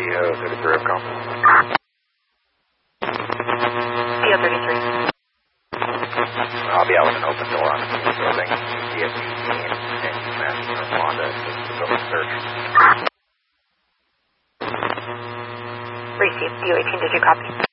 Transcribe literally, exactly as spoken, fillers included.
uh, thirty-three, I've come. D O thirty-three. I'll be out with an open door on the building. D S eighteen and Master Wanda to the building search. Received. D O eighteen, did you copy?